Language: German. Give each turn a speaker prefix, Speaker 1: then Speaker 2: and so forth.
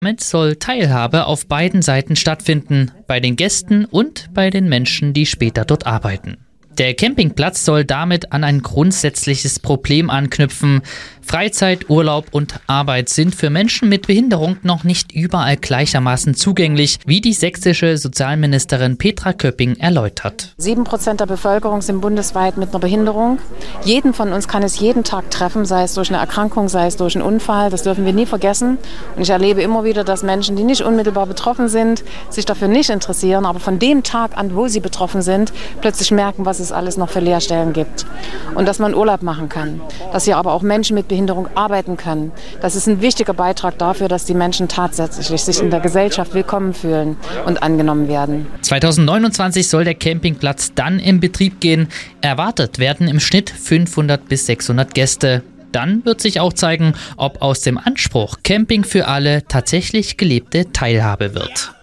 Speaker 1: Damit soll Teilhabe auf beiden Seiten stattfinden, bei den Gästen und bei den Menschen, die später dort arbeiten. Der Campingplatz soll damit an ein grundsätzliches Problem anknüpfen. Freizeit, Urlaub und Arbeit sind für Menschen mit Behinderung noch nicht überall gleichermaßen zugänglich, wie die sächsische Sozialministerin Petra Köpping erläutert.
Speaker 2: 7% der Bevölkerung sind bundesweit mit einer Behinderung. Jeden von uns kann es jeden Tag treffen, sei es durch eine Erkrankung, sei es durch einen Unfall. Das dürfen wir nie vergessen. Und ich erlebe immer wieder, dass Menschen, die nicht unmittelbar betroffen sind, sich dafür nicht interessieren, aber von dem Tag an, wo sie betroffen sind, plötzlich merken, was es alles noch für Leerstellen gibt. Und dass man Urlaub machen kann. Dass hier aber auch Menschen mit Behinderung arbeiten können. Das ist ein wichtiger Beitrag dafür, dass die Menschen tatsächlich sich in der Gesellschaft willkommen fühlen und angenommen werden.
Speaker 1: 2029 soll der Campingplatz dann in Betrieb gehen. Erwartet werden im Schnitt 500 bis 600 Gäste. Dann wird sich auch zeigen, ob aus dem Anspruch Camping für alle tatsächlich gelebte Teilhabe wird.